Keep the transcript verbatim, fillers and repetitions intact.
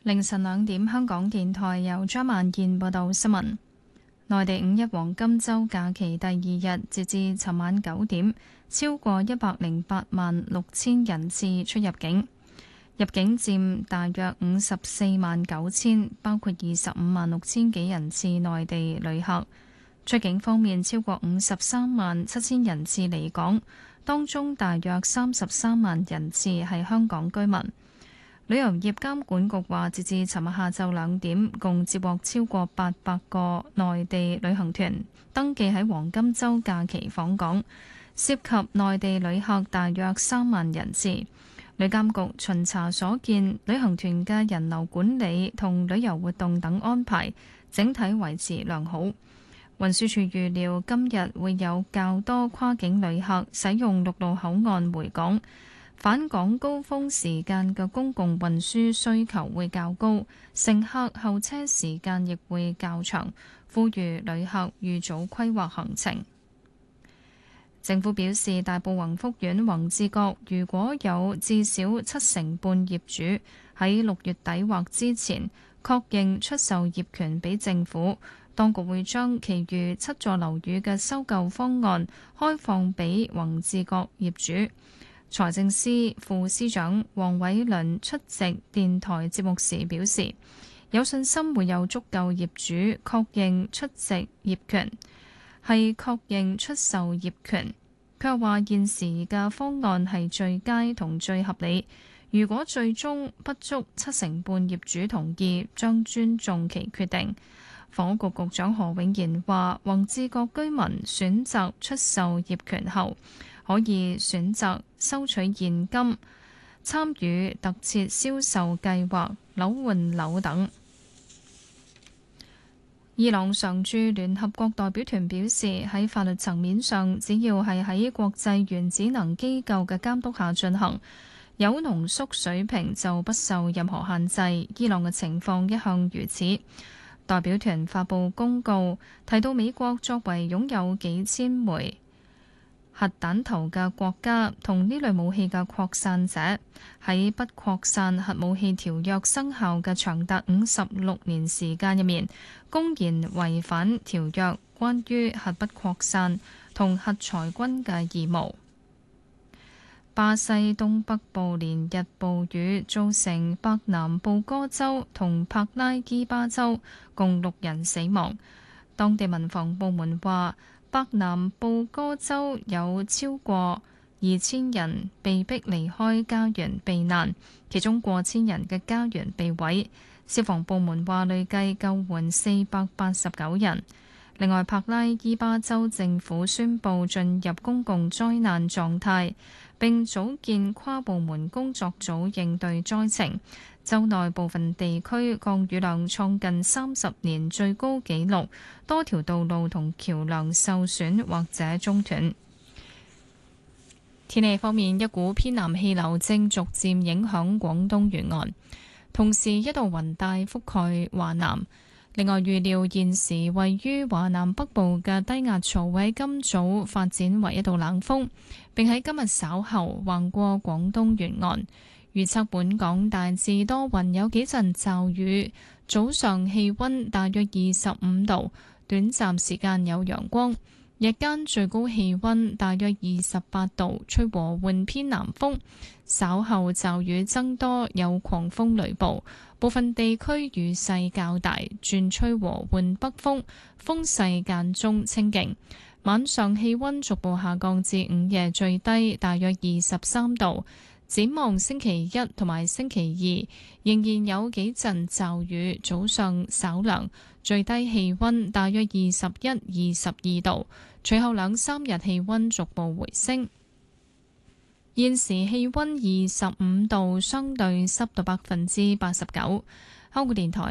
凌晨兩點，香港電台由張萬燕報道新聞。內地五一黃金週假期第二日，截至尋晚九點，超過一百零八萬六千人次出入境，入境佔大約五十四萬九千，包括二十五萬六千幾人次內地旅客。出境方面，超過五十三萬七千人次離港，當中大約三十三萬人次係香港居民。旅遊業監管局話，截至尋日下晝兩點，共接獲超過八百個內地旅行團登記喺黃金週假期訪港，涉及內地旅客大約三萬人次。旅監局巡查所見，旅行團嘅人流管理同旅遊活動等安排整體維持良好。運輸署預料今日會有較多跨境旅客使用陸路口岸回港。返港高峰時間嘅公共運輸需求會較高，乘客候車時間亦會較長，呼籲旅客預早規劃行程。政府表示，大埔宏福苑宏志閣如果有至少七成半業主喺六月底或之前確認出售業權俾政府，當局會將其餘七座樓宇嘅收購方案開放俾宏志閣業主。財政司副司長黃偉綸出席電台節目時表示，有信心會有足夠業主確認出席業權，係確認出售業權。佢又話現時嘅方案係最佳同最合理，如果最終不足七成半業主同意，將尊重其決定。房屋局局長何永賢話，宏志閣居民選擇出售業權後，可以選擇收取現金、參與特設銷售計劃、樓換樓等。伊朗常駐聯合國代表團表示，喺法律層面上，只要係喺國際原子能機構嘅監督下進行，有濃縮水平就不受任何限制。伊朗嘅情況一向如此。代表團發布公告，提到美國作為擁有幾千枚核彈頭嘅國家同呢類武器嘅擴散者，喺不擴散核武器條約生效嘅長達五十六年時間入面，公然違反條約關於核不擴散同核裁軍嘅義務。巴西東北部連日暴雨，造成北南布哥州同帕拉伊巴州共六人死亡。當地民防部門話，北南布哥州有超過二千人被迫離開家園避難，其中過千人嘅家園被毀。消防部門話累計救援四百八十九人。另外，帕拉伊巴州政府宣布進入公共災難狀態，並組建跨部門工作組應對災情。州內部分地區降雨量創近三十年最高紀錄，多條道路同橋梁受損或者中斷。天氣方面，一股偏南氣流正逐漸影響廣東沿岸，同時一道雲帶覆蓋華南。另外，預料現時位於華南北部嘅低壓槽會喺今早發展為一道冷鋒，並喺今日稍後橫過廣東沿岸。預測本港大致多雲，有幾陣驟雨，早上氣溫大約二十五度，短暫時間有陽光，日間最高氣溫大約二十八度，吹和緩偏南風，稍後驟雨增多，有狂風雷暴，部分地區雨勢較大，轉吹和緩北風，風勢間中清勁。晚上氣溫逐步下降至午夜最低大約二十三度。展望星期一同埋星期二，仍然有幾陣驟雨，早上稍涼，最低氣溫大約二十一、二十二度。隨後兩三日氣溫逐步回升。現時氣溫二十五度，相對濕度百分之八十九。香港電台